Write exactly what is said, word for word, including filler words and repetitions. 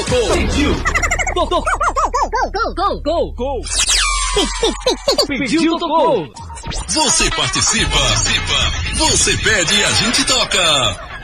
tocou, pediu, tocou, gol, gol, gol, pediu, tocou. Você participa, participa, você pede e a gente toca.